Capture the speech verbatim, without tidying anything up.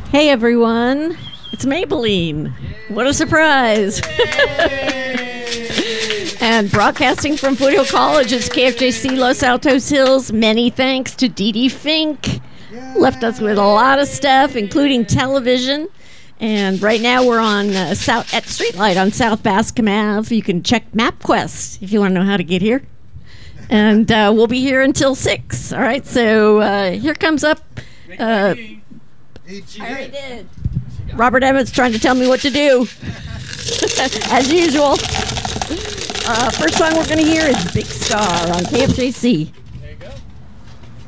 Hey everyone, it's Maybelline. What a surprise. And broadcasting from Foothill College is K F J C Los Altos Hills. Many thanks to Dee Dee Fink. Left us with a lot of stuff, including television. And right now we're on uh, South at Streetlight on South Bascom Ave. You can check MapQuest if you want to know how to get here. And uh, we'll be here until six. All right, so uh, here comes up... Uh, I already did. Robert Emmons trying to tell me what to do, as usual. Uh, first song we're going to hear is Big Star on K F J C.